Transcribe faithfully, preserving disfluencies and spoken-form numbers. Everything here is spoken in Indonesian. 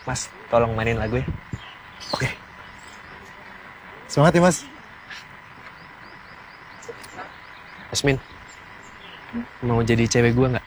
Mas, tolong mainin lagu ya. Oke. Semangat ya, Mas. Yasmin, mau jadi cewek gue nggak?